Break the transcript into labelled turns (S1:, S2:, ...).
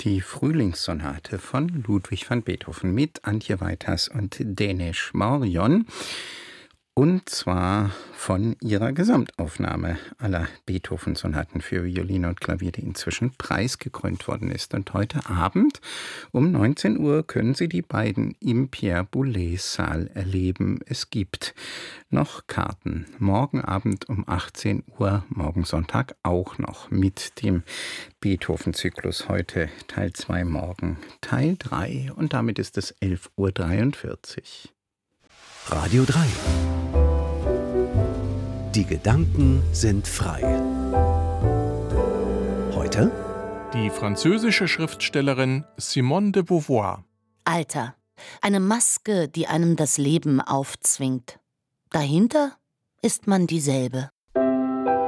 S1: Die Frühlingssonate von Ludwig van Beethoven mit Antje Weiters und Dänisch Marion. Und zwar von ihrer Gesamtaufnahme aller Beethoven-Sonaten für Violine und Klavier, die inzwischen preisgekrönt worden ist. Und heute Abend um 19 Uhr können Sie die beiden im Pierre-Boulez-Saal erleben. Es gibt noch Karten. Morgen Abend um 18 Uhr, morgen Sonntag auch noch mit dem Beethoven-Zyklus. Heute Teil 2, morgen Teil 3. Und damit ist es 11:43 Uhr.
S2: Radio 3. Die Gedanken sind frei. Heute
S3: die französische Schriftstellerin Simone de Beauvoir.
S4: Alter, eine Maske, die einem das Leben aufzwingt. Dahinter ist man dieselbe.